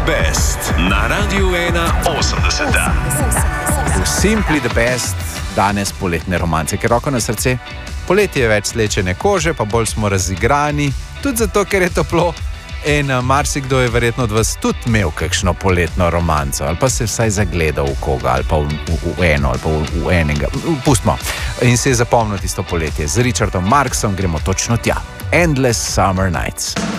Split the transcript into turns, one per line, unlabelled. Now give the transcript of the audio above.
Best na Radiu 1.80.
Simply the best, danes poletne romance, ker roko na srce, poletje je več slečene kože, pa bolj smo razigrani, tudi zato, ker je toplo. In marsikdo je verjetno od vas tudi imel kakšno poletno romanco, ali pa se vsaj zagledal v koga, ali pa v eno, ali pa v enega. Pustimo. In se je zapomnil tisto poletje. Z Richardom Marksom gremo točno tja. Endless Summer Nights.